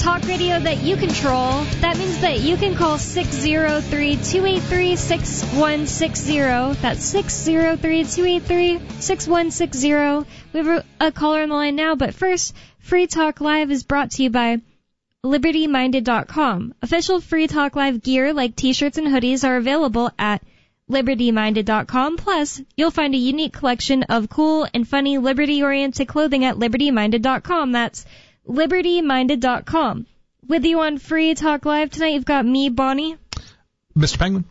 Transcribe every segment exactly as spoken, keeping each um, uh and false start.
talk radio that you control. That means that you can call six oh three, two eight three, six one six zero. That's six oh three, two eight three, six one six zero. We have a, a caller on the line now, but first, Free Talk Live is brought to you by Liberty Minded dot com. Official Free Talk Live gear like t-shirts and hoodies are available at Liberty Minded dot com. Plus, you'll find a unique collection of cool and funny Liberty-oriented clothing at Liberty Minded dot com. That's Liberty Minded dot com. With you on Free Talk Live tonight, you've got me, Bonnie. Mister Penguin.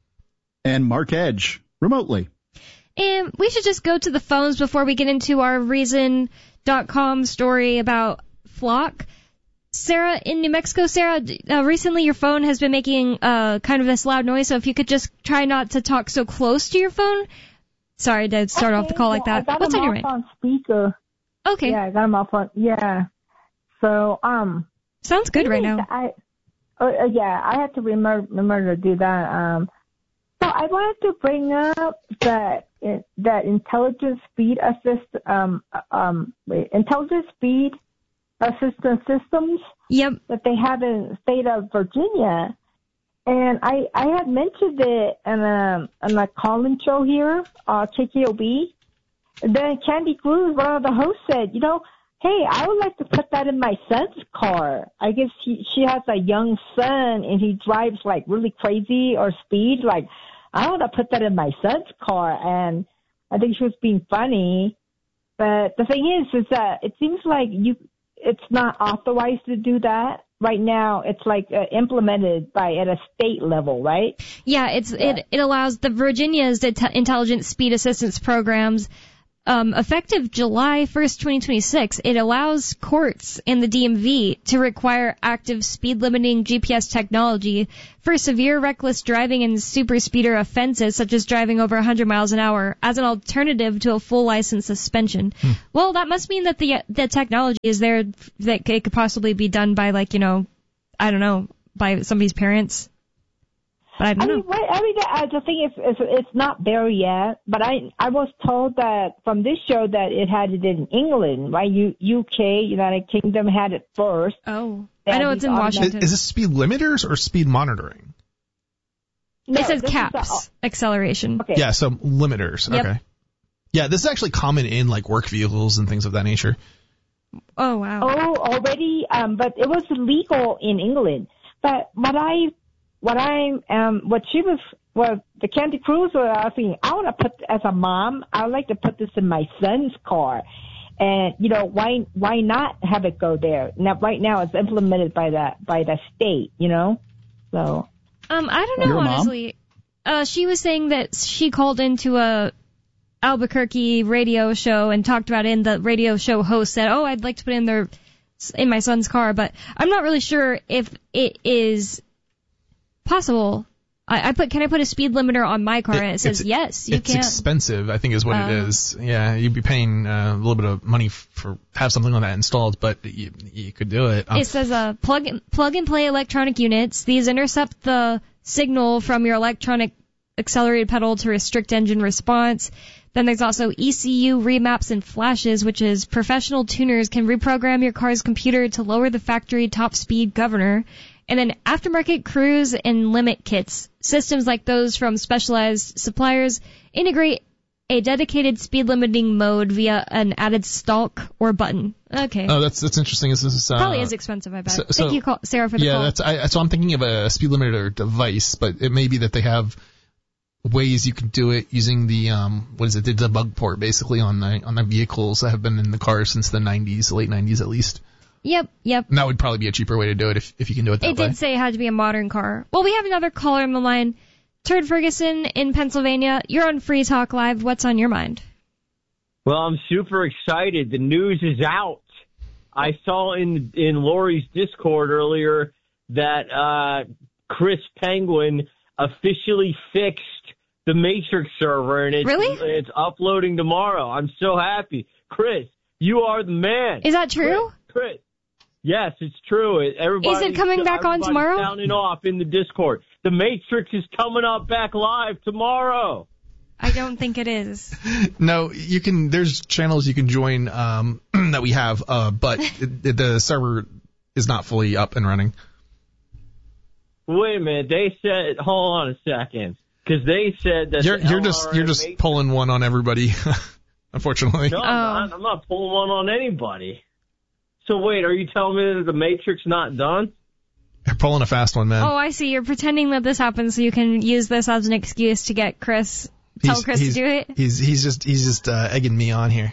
And Mark Edge, remotely. And we should just go to the phones before we get into our Reason dot com story about Flock. Sarah in New Mexico, Sarah, uh, recently your phone has been making uh, kind of this loud noise, so if you could just try not to talk so close to your phone. Sorry to start okay, off the call like yeah, that. I got What's him on your off mind? On speaker. Okay. Yeah, I got him off on, yeah. So, um. Sounds good right now. I, uh, yeah, I have to remember, remember to do that. Um, so I wanted to bring up that, it, that intelligence speed assist, um, um, wait, intelligence speed assistance systems yep. that they have in the state of Virginia. And I, I had mentioned it in a, in a call-in show here, uh, K K O B. And then Candy Cruz, one of the hosts, said, you know, hey, I would like to put that in my son's car. I guess he, she has a young son and he drives like really crazy or speed. Like, I want to put that in my son's car. And I think she was being funny. But the thing is, is that it seems like you, it's not authorized to do that. Right now, it's like uh, implemented by at a state level, right? Yeah, it's yeah. it it allows the Virginia's intelligent speed assistance programs. Um, effective July first, twenty twenty-six, it allows courts in the D M V to require active speed-limiting G P S technology for severe reckless driving and superspeeder offenses, such as driving over one hundred miles an hour, as an alternative to a full license suspension. Hmm. Well, that must mean that the the technology is there, that it could possibly be done by, like, you know, I don't know, by somebody's parents. But I don't I know. mean, what, I mean, uh, the thing is, is, it's not there yet. But I, I was told that from this show that it had it in England, right? U, UK, United Kingdom had it first. Oh, I know it's in Washington. Is, is this speed limiters or speed monitoring? No, it says caps, a, acceleration. Okay. Yeah, so limiters. Yep. Okay. Yeah, this is actually common in like work vehicles and things of that nature. Oh wow. Oh, already. Um, but it was legal in England. But what I What I um, what she was, well, the Candy Cruz was asking, I want to put, as a mom, I would like to put this in my son's car, and you know, why why not have it go there? Now, right now, it's implemented by the by the state, you know, so. Um, I don't know, Your honestly. Uh, she was saying that she called into a Albuquerque radio show and talked about it, and the radio show host said, "Oh, I'd like to put it in their in my son's car," but I'm not really sure if it is possible. I, I put, can I put a speed limiter on my car? It, and it says yes, you it's can. It's expensive, I think, is what uh, it is. Yeah, you'd be paying uh, a little bit of money for have something like that installed, but you, you could do it. Um, it says uh, plug plug and play electronic units. These intercept the signal from your electronic accelerated pedal to restrict engine response. Then there's also E C U remaps and flashes, which is professional tuners can reprogram your car's computer to lower the factory top speed governor. And then aftermarket cruise and limit kits. Systems like those from specialized suppliers integrate a dedicated speed limiting mode via an added stalk or button. Okay. Oh, that's that's interesting. This is uh, probably is expensive, I bet. So, Thank so, you, Sarah, for the yeah, call. Yeah, that's I, so I'm thinking of a speed limiter device, but it may be that they have ways you can do it using the um what is it the debug port basically on the on the vehicles that have been in the car since the nineties, late nineties at least. Yep, yep. And that would probably be a cheaper way to do it if if you can do it that it way. It did say it had to be a modern car. Well, we have another caller on the line. Turd Ferguson in Pennsylvania. You're on Free Talk Live. What's on your mind? Well, I'm super excited. The news is out. I saw in in Lori's Discord earlier that uh Chris Penguin officially fixed the Matrix server, and it's, really? it's uploading tomorrow. I'm so happy. Chris, you are the man. Is that true? Chris, Chris. Yes, it's true. Everybody, is it coming back on tomorrow? Sounding off in the Discord. The Matrix is coming up back live tomorrow. I don't think it is. No, you can. There's channels you can join um, that we have, uh, but the, the server is not fully up and running. Wait a minute. They said, hold on a second, because they said that You're, the you're just you're just Matrix, pulling one on everybody, unfortunately. No, I'm not. I'm not pulling one on anybody. So wait, are you telling me that the Matrix not done? You're pulling a fast one, man. Oh, I see. You're pretending that this happened so you can use this as an excuse to get Chris, tell he's, Chris he's, to do it. He's he's just he's just uh, egging me on here.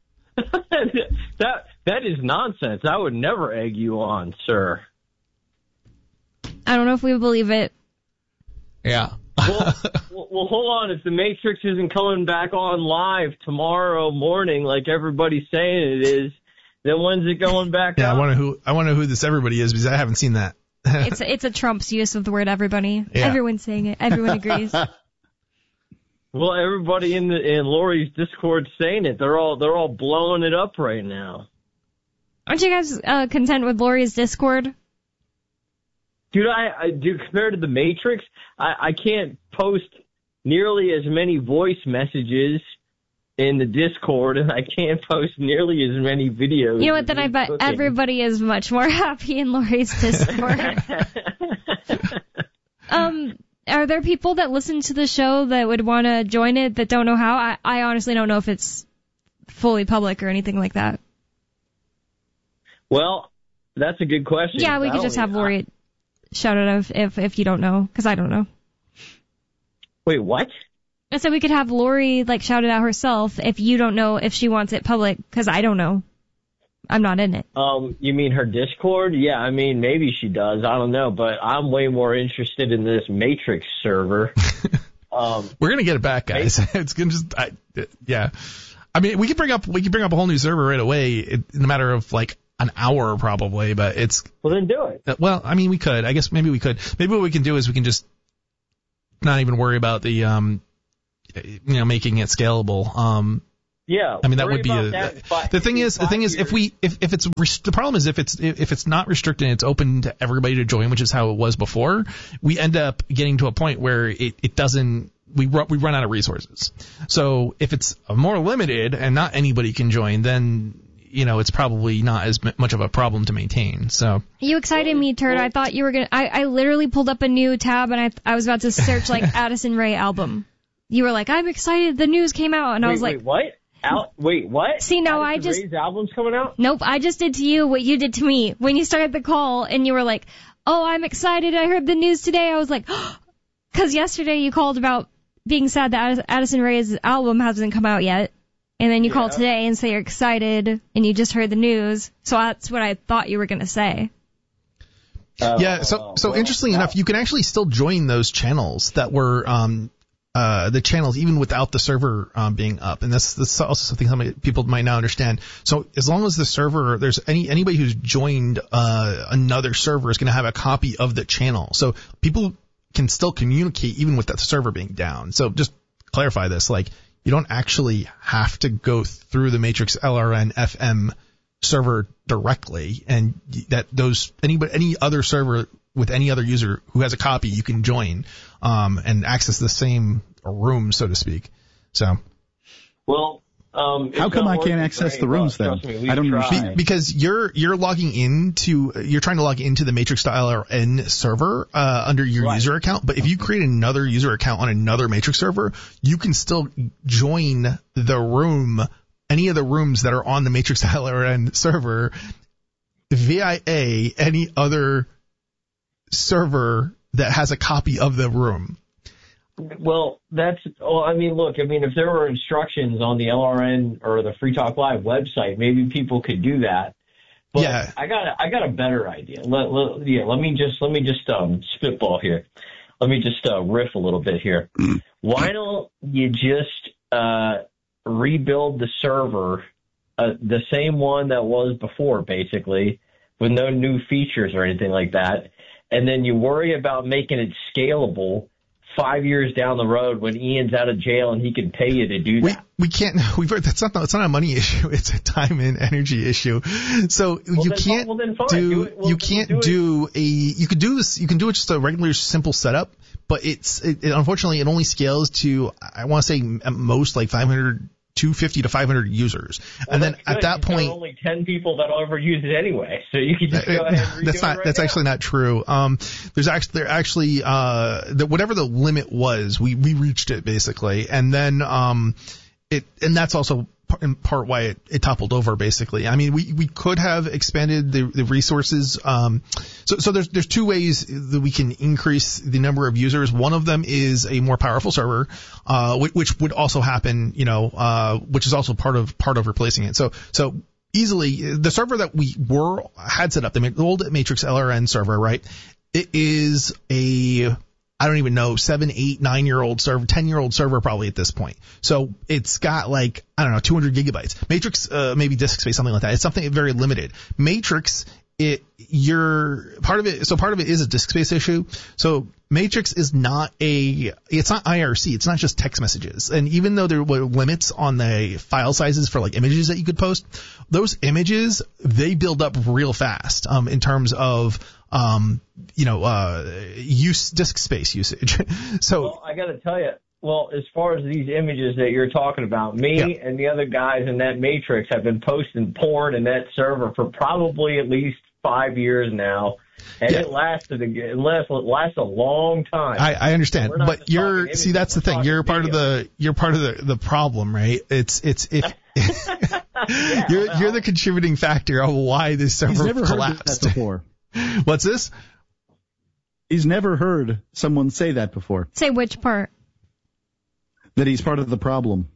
that that is nonsense. I would never egg you on, sir. I don't know if we believe it. Yeah. well, well, well, hold on. If the Matrix isn't coming back on live tomorrow morning, like everybody's saying it is, then when's it going back Yeah, up? I wonder who I wonder who this everybody is because I haven't seen that. It's a, it's a Trump's use of the word everybody. Yeah. Everyone's saying it. Everyone agrees. Well, everybody in the in Lori's Discord saying it. They're all they're all blowing it up right now. Aren't you guys uh, content with Lori's Discord? Dude, I, I do compared to the Matrix, I, I can't post nearly as many voice messages in the Discord, and I can't post nearly as many videos. You know what? Then I bet cooking. everybody is much more happy in Lori's Discord. um, are there people that listen to the show that would want to join it that don't know how? I, I honestly don't know if it's fully public or anything like that. Well, that's a good question. Yeah, we I could don't just have even- Lori shout it out if, if if you don't know, because I don't know. Wait, what? I said we could have Lori like shout it out herself if you don't know if she wants it public, because I don't know. I'm not in it. Um, you mean her Discord? Yeah, I mean, maybe she does. I don't know, but I'm way more interested in this Matrix server. um, We're gonna get it back, guys. It's gonna just, I, yeah. I mean, we could bring up we could bring up a whole new server right away in a matter of like an hour probably, but it's well, then do it. well, I mean, we could. I guess maybe we could. Maybe what we can do is we can just not even worry about the um, you know, making it scalable. Um. Yeah, I mean, that worry would be about a, that in five- the thing is, the five thing is, years. if we, if, if it's, rest- the problem is if it's, if it's not restricted and it's open to everybody to join, which is how it was before, we end up getting to a point where it, it doesn't, we run, we run out of resources. So if it's more limited and not anybody can join, then, you know, it's probably not as much of a problem to maintain. So. You excited me, Turd. I thought you were gonna. I, I literally pulled up a new tab and I I was about to search like Addison Rae album. You were like, I'm excited. The news came out, and I wait, was like, wait, what? Al- wait, what? See, no, Addison I just- Rae's album's coming out? nope. I just did to you what you did to me when you started the call, and you were like, oh, I'm excited. I heard the news today. I was like, because yesterday you called about being sad that Addison Rae's album hasn't come out yet. And then you Yeah. call today and say you're excited and you just heard the news. So that's what I thought you were going to say. Uh, Yeah, so so well, interestingly that- enough, you can actually still join those channels that were um uh the channels even without the server um being up, and that's that's also something some people might not understand. So as long as the server, there's any anybody who's joined uh another server is going to have a copy of the channel, so people can still communicate even with that server being down. So just clarify this, like you don't actually have to go through the Matrix L R N F M server directly, and that those anybody any other server with any other user who has a copy you can join um and access the same room, so to speak. So Well, um, How it's come not I can't working access very the rooms well. then? Trust me, we've I don't tried. understand. because you're you're logging into you're trying to log into the Matrix L R N server uh, under your Right. user account, but if you create another user account on another Matrix server, you can still join the room, any of the rooms that are on the Matrix L R N server via any other server that has a copy of the room. Well, that's, well, I mean, look, I mean, if there were instructions on the L R N or the Free Talk Live website, maybe people could do that. But Yeah. I got a, I got a better idea. Let, let, yeah, let me just, let me just, um, spitball here. Let me just, uh, riff a little bit here. Why don't you just, uh, rebuild the server, uh, the same one that was before, basically, with no new features or anything like that. And then you worry about making it scalable five years down the road when Ian's out of jail and he can pay you to do We that. we can't we've that's not it's not a money issue, it's a time and energy issue. So Well, you then- can't well, then fine. do, Do it- well, you then can't do it. do a you could do this you can do it just a regular simple setup, but it's it, it unfortunately it only scales to I want to say at most like five hundred two hundred fifty to five hundred users. Well, and then good. at that You've point, got only ten people that'll ever use it anyway, so you can just go ahead and redo that's not it right that's now. actually not true. Um, there's actually there actually uh the, whatever the limit was, we we reached it basically, and then um it and that's also in part why it, it toppled over basically. I mean, we, we could have expanded the, the resources. Um, so, so there's, there's two ways that we can increase the number of users. One of them is a more powerful server, uh, which, which would also happen, you know, uh, which is also part of, part of replacing it. So, so easily the server that we were, had set up, the old Matrix L R N server, right? It is a, I don't even know, seven, eight, nine year old server, ten year old server probably at this point. So it's got like, I don't know, two hundred gigabytes. Matrix, uh, maybe disk space, something like that. It's something very limited. Matrix, it, you're part of it. So part of it is a disk space issue. So Matrix is not a, it's not I R C. It's not just text messages. And even though there were limits on the file sizes for like images that you could post, those images, they build up real fast, um, in terms of, um, you know, uh, use disk space usage. So well, I got to tell you, well, as far as these images that you're talking about, me yeah. and the other guys in that Matrix have been posting porn in that server for probably at least five years now. And yeah. it lasted, it lasts, it lasts a long time. I, I understand, We're not but just you're, talking see, that's the images, thing. we're You're part talking of the, you're part of the, the problem, right? It's, it's, if, Yeah, you're, well. you're the contributing factor of why this server He's never collapsed. heard that before. What's this? He's never heard someone say that before. Say which part? That he's part of the problem.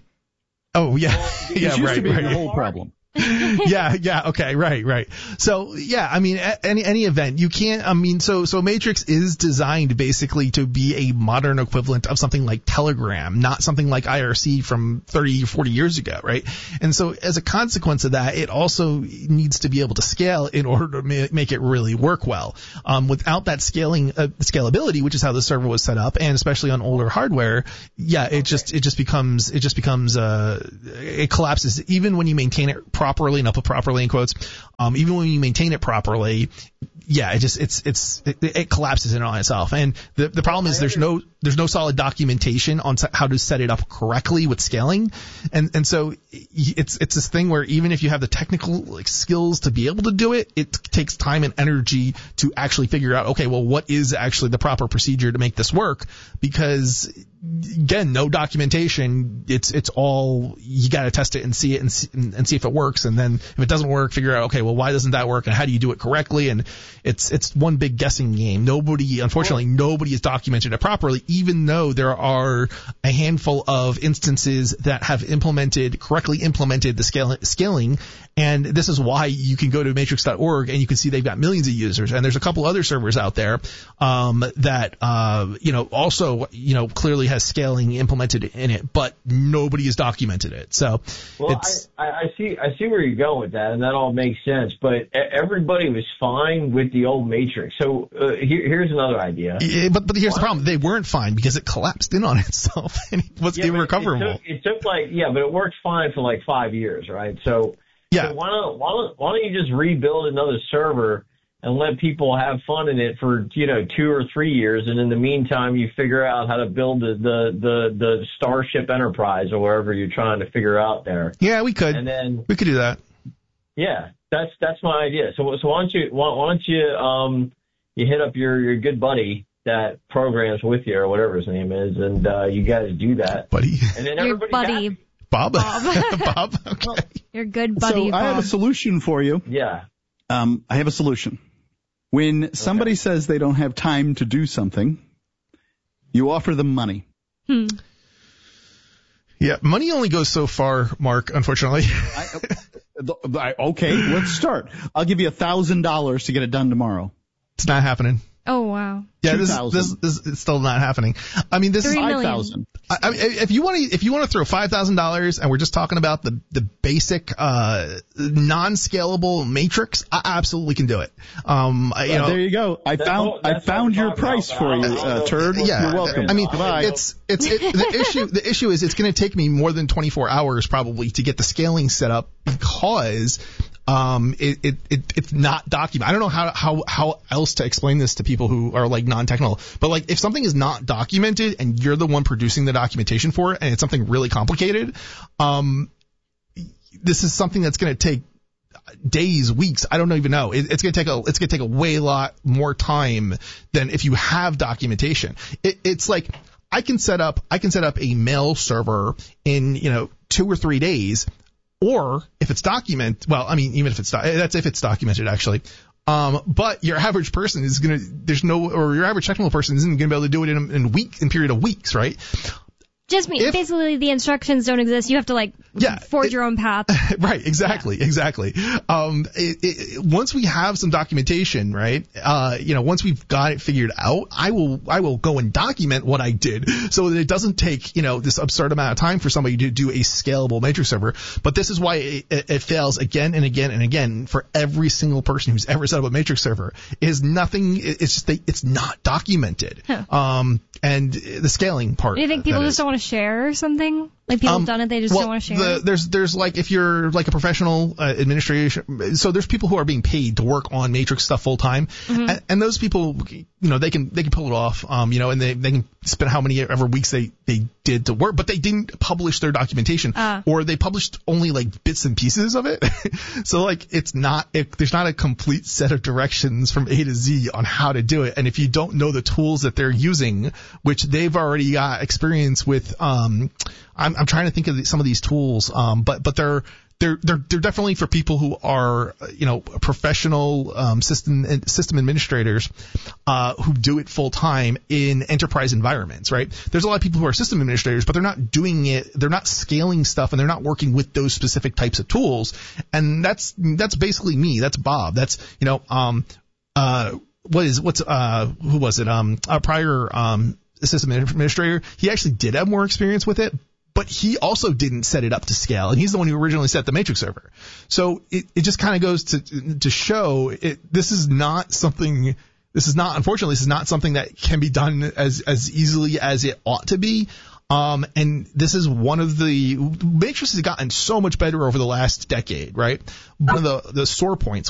Oh, yeah. He's yeah, used right, to being right. the whole problem. yeah, yeah, okay, right, right. So, yeah, I mean, a- any any event, you can't, I mean, so so Matrix is designed basically to be a modern equivalent of something like Telegram, not something like I R C from thirty, forty years ago, right? And so as a consequence of that, it also needs to be able to scale in order to ma- make it really work well. Um, without that scaling, uh, scalability, which is how the server was set up, and especially on older hardware, yeah, it just, it just becomes, it just becomes, uh, it collapses even when you maintain it properly, and I'll put properly in quotes, um, even when you maintain it properly, yeah, it just, it's, it's, it, it collapses in on itself. And the, the problem is there's no, there's no solid documentation on how to set it up correctly with scaling. And, and so it's, it's this thing where even if you have the technical like skills to be able to do it, it takes time and energy to actually figure out, okay, well, what is actually the proper procedure to make this work? Because again, no documentation. It's, it's all, you got to test it and see it and see, and, and see if it works. And then if it doesn't work, figure out, okay, well, why doesn't that work? And how do you do it correctly? And it's, it's one big guessing game. Nobody, unfortunately, nobody has documented it properly, even though there are a handful of instances that have implemented, correctly implemented the scale, scaling. And this is why you can go to matrix dot org and you can see they've got millions of users. And there's a couple other servers out there, um, that, uh, you know, also, you know, clearly has scaling implemented in it, but nobody has documented it. So Well, it's, I, I see, I see where you're going with that, and that all makes sense. But everybody was fine with the old Matrix. So uh, here, here's another idea. Yeah, but but here's the problem: they weren't fine because it collapsed in on itself and it was Yeah, but irrecoverable. It took, it took like yeah, but it worked fine for like five years, right? So Yeah. So why don't why don't why don't you just rebuild another server and let people have fun in it for you know two or three years, and in the meantime you figure out how to build the the the, the Starship Enterprise or wherever you're trying to figure out there. Yeah, we could. And then we could do that. Yeah, that's that's my idea. So so why don't you why, why don't you um you hit up your your good buddy that programs with you or whatever his name is, and uh, you guys do that, buddy. And then Your everybody's buddy. happy. Bob. Bob. Bob. Okay. Your good buddy, So Bob. I have a solution for you. Yeah. Um, I have a solution. When somebody says they don't have time to do something, you offer them money. Hmm. Yeah, money only goes so far, Mark, unfortunately. I, I, okay, let's start. I'll give you a thousand dollars to get it done tomorrow. It's not happening. Oh, wow. Yeah, this, two thousand. this this is still not happening. I mean, this Three is million. Five thousand. I, I mean, if you want to, if you want to throw five thousand dollars, and we're just talking about the the basic uh non-scalable matrix, I absolutely can do it. Um, I, you Well, know, there you go. I That's found what- I that's what found I'm your talking price about, for but I you, don't know uh, if turd. it's Yeah, You're welcome. I mean, Goodbye. it's it's it, the issue. The issue is it's going to take me more than twenty-four hours probably to get the scaling set up because um, it, it, it it's not documented. I don't know how how how else to explain this to people who are like non-technical, but like if something is not documented and you're the one producing the documentation for it, and it's something really complicated, um, this is something that's going to take days, weeks. I don't even know. It, it's going to take a, it's going to take a way lot more time than if you have documentation. It, it's like I can set up, I can set up a mail server in, you know, two or three days, or if it's document, well, I mean, even if it's, that's if it's documented actually. Um, but your average person is going to, there's no, or your average technical person isn't going to be able to do it in a, in a week, in a period of weeks, right? Just me. If, basically, the instructions don't exist. You have to like yeah, forge it, your own path. Right. Exactly. Yeah. Exactly. Um, it, it, once we have some documentation, right? Uh, you know, once we've got it figured out, I will, I will go and document what I did so that it doesn't take, you know, this absurd amount of time for somebody to do a scalable matrix server. But this is why it, it, it fails again and again and again for every single person who's ever set up a matrix server. It is nothing. It's just they, it's not documented. Huh. Um, and the scaling part. Do you think people just don't want to share or something? Like people um, have done it, they just well, don't want to share the, it? There's, there's like, if you're like a professional uh, administration, so there's people who are being paid to work on Matrix stuff full time. Mm-hmm. And, and those people, you know, they can, they can pull it off, um, you know, and they, they can spend how many ever weeks they, they did to work, but they didn't publish their documentation uh. or they published only like bits and pieces of it. So like, it's not, it, there's not a complete set of directions from A to Z on how to do it. And if you don't know the tools that they're using, which they've already got experience with, um, I'm, I'm trying to think of some of these tools, um, but but they're they're they're they're definitely for people who are, you know, professional um, system system administrators uh, who do it full time in enterprise environments, right? There's a lot of people who are system administrators, but they're not doing it, they're not scaling stuff, and they're not working with those specific types of tools. And that's that's basically me. That's Bob. That's, you know, um uh what is what's uh who was it um a prior um system administrator. He actually did have more experience with it, but he also didn't set it up to scale, and he's the one who originally set the matrix server. So it, it just kind of goes to to show it. This is not something. This is not, unfortunately, this is not something that can be done as as easily as it ought to be. Um, and this is one of the Matrix has gotten so much better over the last decade, right? One of the the sore points